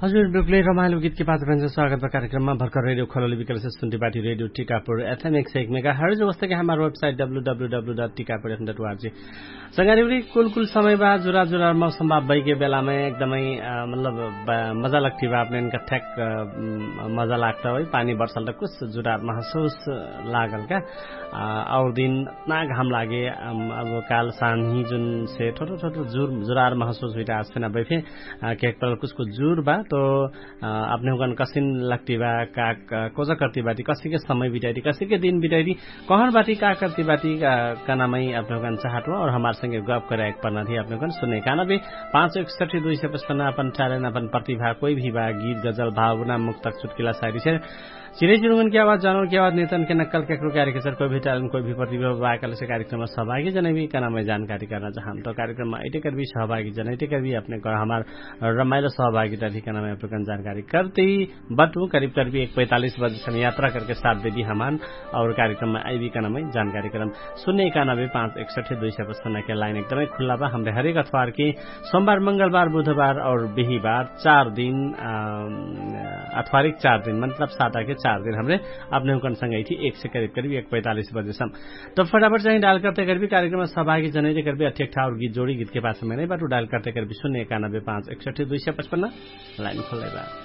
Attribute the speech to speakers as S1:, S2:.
S1: हजुर बिल्कुलै रमाइलो गीत के पात्र व्यञ्जन स्वागत कार्यक्रममा भर्खर रेडियो खलोली विकल से सुन्ती party radio Tikapur FM 101 megahertz जस्तै कि हाम्रो वेबसाइट www.tikapur.org संगारीवरी कुल समय बा जुरा मौसम बा बैके बेलामा एकदमै मतलब मजा लाग्थी बा अपने इनका ठ्याक मजा लाग्ता है पानी बर्सल त कुछ जुरा महसुस लागल का और दिन ना घाम लागे अब काल सानी जुन से छोटो जुरार महसुस हुइरा आछना बैफे केक पर कुछ जुर बा तो अपने हुकन कसिन लगती बा कोजा करती बाटी कसी के समय बिताई कसी के दिन बिताई कहर बाटी का करती बाटी का नाम ही अपने हुकन चाहत हो और हमारे संगे गप करे एक पन्ना थी अपने हुकन सुने खाना भी 561 अपन टैलेंट अपन प्रतिभा कोई भी बा गीत गजल भावना मुक्तक चुटकिला शायरी से चिरे चिरुगन की आवाज जानवर की आवाज नेतन के नक्कल के कार्यक्रम कोई भी टैलेंट कोई भी प्रतिभा वाकल से कार्यक्रम में सहभागी जने भी का नाम जानकारी करना चाहम तो कार्यक्रम में इटेकर भी सहभागी जने इटेकर भी अपने हमार रमाइलो सहभागिता थी का नाम अपने जानकारी करते बटू करीब 1:45 बजे से यात्रा करके साथ दे दी हमान और कार्यक्रम में आई भी का नाम जानकारी करम 091-561-255 के लाइन एकदमै खुला बा हमरे हरेक अतवार के सोमवार मंगलवार बुधवार और बिहीबार 4 दिन अथवारिक 4 दिन मतलब साता के 4 दिन हमरे अपने हुकन संगई थी 1 से करीब 1:45 बजे सम तो फटाफट चाहिए डायल करते कर भी कार्यक्रम में सहभागी जने कर भी अठेक और गीत जोड़ी गीत के पास में नहीं बाटू डायल करते कर भी 091-561-255 लाइन खोलेगा